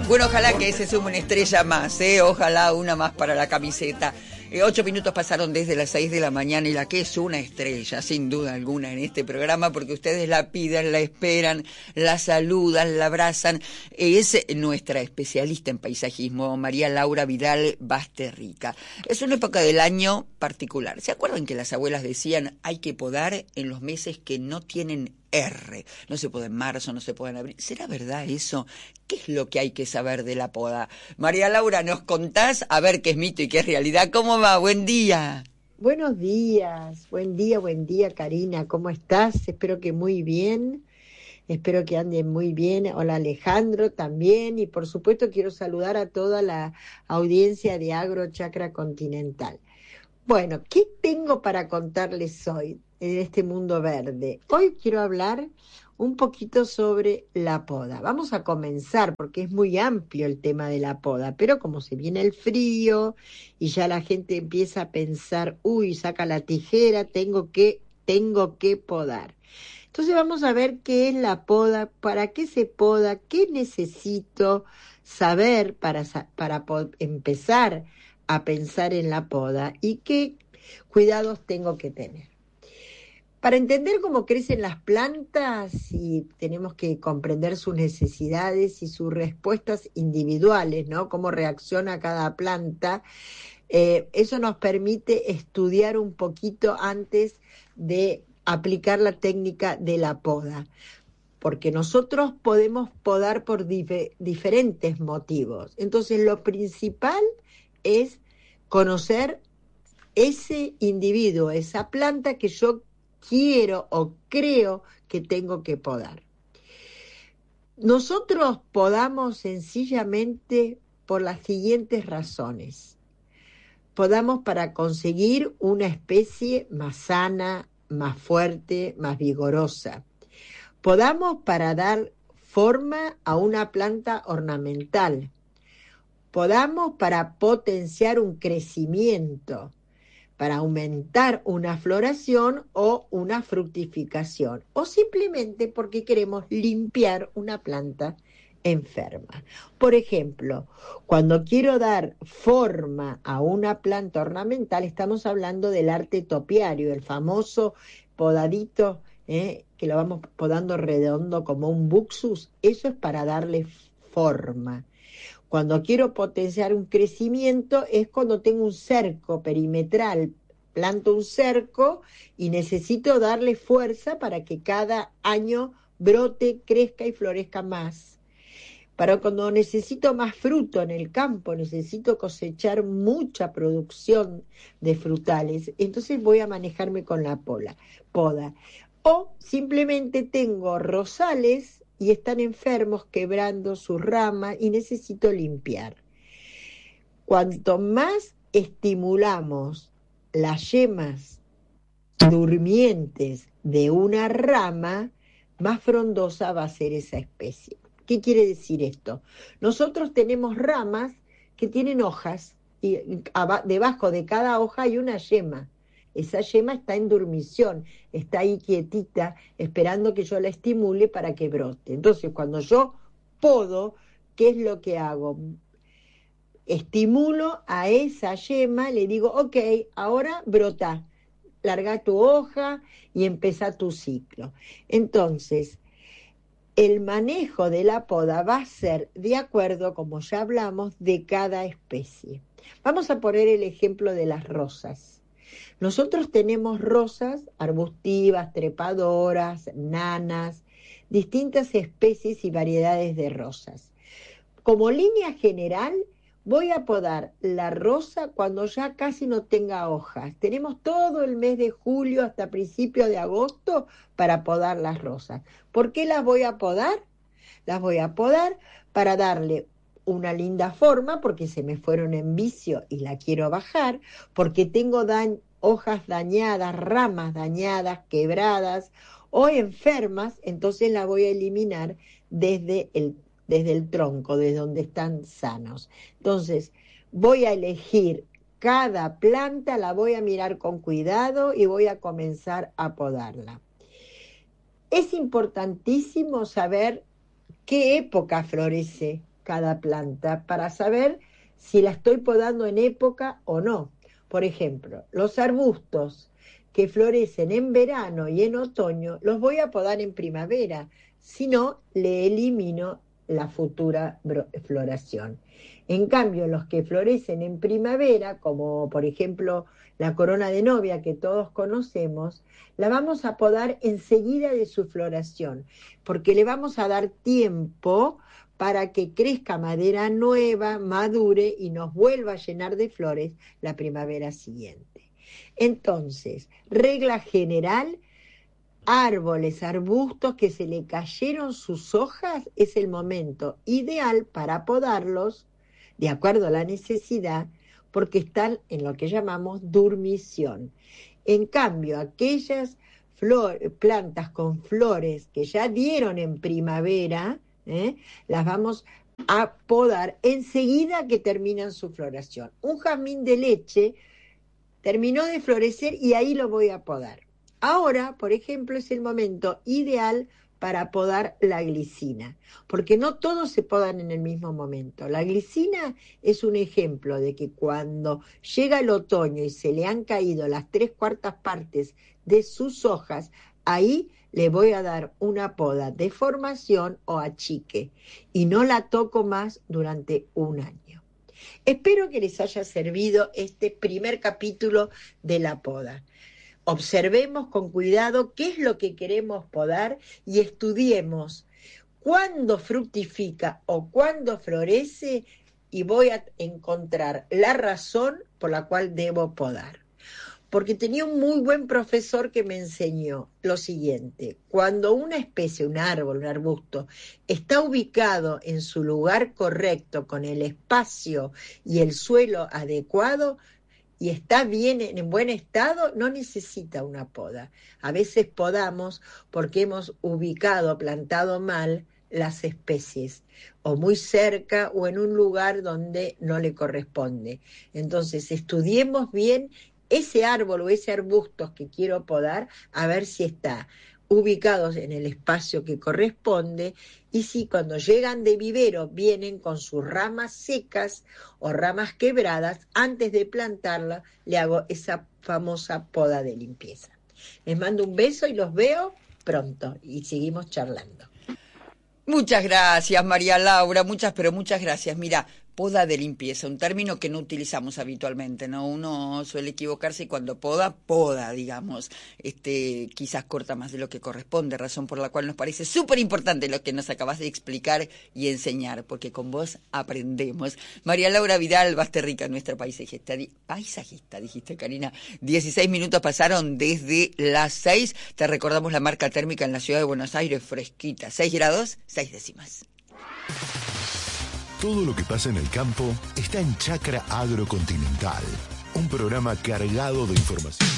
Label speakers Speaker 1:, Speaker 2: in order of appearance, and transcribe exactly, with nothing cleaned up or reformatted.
Speaker 1: Bueno, ojalá que se sume una estrella más, ¿eh? Ojalá una más para la camiseta. Eh, ocho minutos pasaron desde las seis de la mañana y la que es una estrella, sin duda alguna, en este programa, porque ustedes la piden, la esperan, la saludan, la abrazan. Es nuestra especialista en paisajismo, María Laura Vidal Basterrica. Es una época del año particular. ¿Se acuerdan que las abuelas decían hay que podar en los meses que no tienen R? No se puede en marzo, no se puede en abril. ¿Será verdad eso? ¿Qué es lo que hay que saber de la poda? María Laura, ¿nos contás a ver qué es mito y qué es realidad? ¿Cómo va? Buen día.
Speaker 2: Buenos días, buen día, buen día, Karina, ¿cómo estás? Espero que muy bien, espero que anden muy bien. Hola Alejandro también, y por supuesto quiero saludar a toda la audiencia de Agro Chakra Continental. Bueno, ¿qué tengo para contarles hoy en este mundo verde? Hoy quiero hablar un poquito sobre la poda. Vamos a comenzar porque es muy amplio el tema de la poda, pero como se viene el frío y ya la gente empieza a pensar, uy, saca la tijera, tengo que, tengo que podar. Entonces vamos a ver qué es la poda, para qué se poda, qué necesito saber para, para empezar a pensar en la poda y qué cuidados tengo que tener. Para entender cómo crecen las plantas, y tenemos que comprender sus necesidades y sus respuestas individuales, ¿no? Cómo reacciona cada planta. Eh, eso nos permite estudiar un poquito antes de aplicar la técnica de la poda, porque nosotros podemos podar por dif- diferentes motivos. Entonces, lo principal es conocer ese individuo, esa planta que yo quiero o creo que tengo que podar. Nosotros podamos sencillamente por las siguientes razones. Podamos para conseguir una especie más sana, más fuerte, más vigorosa. Podamos para dar forma a una planta ornamental. Podamos para potenciar un crecimiento, para aumentar una floración o una fructificación, o simplemente porque queremos limpiar una planta enferma. Por ejemplo, cuando quiero dar forma a una planta ornamental, estamos hablando del arte topiario, el famoso podadito, ¿eh? que lo vamos podando redondo como un buxus. Eso es para darle forma. Cuando quiero potenciar un crecimiento es cuando tengo un cerco perimetral, planto un cerco y necesito darle fuerza para que cada año brote, crezca y florezca más. Para cuando necesito más fruto en el campo, necesito cosechar mucha producción de frutales, entonces voy a manejarme con la pola, poda. O simplemente tengo rosales y están enfermos, quebrando sus ramas y necesito limpiar. Cuanto más estimulamos las yemas durmientes de una rama, más frondosa va a ser esa especie. ¿Qué quiere decir esto? Nosotros tenemos ramas que tienen hojas y debajo de cada hoja hay una yema. Esa yema está en dormición, está ahí quietita, esperando que yo la estimule para que brote. Entonces, cuando yo podo, ¿qué es lo que hago? Estimulo a esa yema, le digo, ok, ahora brota, larga tu hoja y empezá tu ciclo. Entonces, el manejo de la poda va a ser de acuerdo, como ya hablamos, de cada especie. Vamos a poner el ejemplo de las rosas. Nosotros tenemos rosas arbustivas, trepadoras, nanas, distintas especies y variedades de rosas. Como línea general, voy a podar la rosa cuando ya casi no tenga hojas. Tenemos todo el mes de julio hasta principios de agosto para podar las rosas. ¿Por qué las voy a podar? Las voy a podar para darle una linda forma, porque se me fueron en vicio y la quiero bajar, porque tengo daño, hojas dañadas, ramas dañadas, quebradas o enfermas, entonces la voy a eliminar desde el, desde el tronco, desde donde están sanos. Entonces, voy a elegir cada planta, la voy a mirar con cuidado y voy a comenzar a podarla. Es importantísimo saber qué época florece cada planta para saber si la estoy podando en época o no. Por ejemplo, los arbustos que florecen en verano y en otoño los voy a podar en primavera, si no, le elimino la futura floración. En cambio, los que florecen en primavera, como por ejemplo la corona de novia que todos conocemos, la vamos a podar enseguida de su floración, porque le vamos a dar tiempo para que crezca madera nueva, madure y nos vuelva a llenar de flores la primavera siguiente. Entonces, regla general, árboles, arbustos que se le cayeron sus hojas, es el momento ideal para podarlos de acuerdo a la necesidad, porque están en lo que llamamos dormición. En cambio, aquellas flor, plantas con flores que ya dieron en primavera, ¿eh? las vamos a podar enseguida que terminan su floración. Un jazmín de leche terminó de florecer y ahí lo voy a podar. Ahora, por ejemplo, es el momento ideal para podar la glicina, porque no todos se podan en el mismo momento. La glicina es un ejemplo de que cuando llega el otoño y se le han caído las tres cuartas partes de sus hojas, ahí le voy a dar una poda de formación o achique y no la toco más durante un año. Espero que les haya servido este primer capítulo de la poda. Observemos con cuidado qué es lo que queremos podar y estudiemos cuándo fructifica o cuándo florece y voy a encontrar la razón por la cual debo podar. Porque tenía un muy buen profesor que me enseñó lo siguiente: cuando una especie, un árbol, un arbusto, está ubicado en su lugar correcto, con el espacio y el suelo adecuado, y está bien, en buen estado, no necesita una poda. A veces podamos porque hemos ubicado, plantado mal las especies, o muy cerca o en un lugar donde no le corresponde. Entonces, estudiemos bien ese árbol o ese arbusto que quiero podar, a ver si está ubicados en el espacio que corresponde, y si cuando llegan de vivero vienen con sus ramas secas o ramas quebradas, antes de plantarla le hago esa famosa poda de limpieza. Les mando un beso y los veo pronto y seguimos charlando.
Speaker 1: Muchas gracias, María Laura, muchas, pero muchas gracias. Mira, poda de limpieza, un término que no utilizamos habitualmente, ¿no? Uno suele equivocarse y cuando poda, poda, digamos. Este, quizás corta más de lo que corresponde, razón por la cual nos parece súper importante lo que nos acabas de explicar y enseñar, porque con vos aprendemos. María Laura Vidal, Basterrica, nuestra paisajista, paisajista, dijiste, Karina. dieciséis minutos pasaron desde las seis. Te recordamos la marca térmica en la ciudad de Buenos Aires, fresquita, seis grados, seis décimas.
Speaker 3: Todo lo que pasa en el campo está en Chacra Agrocontinental, un programa cargado de información.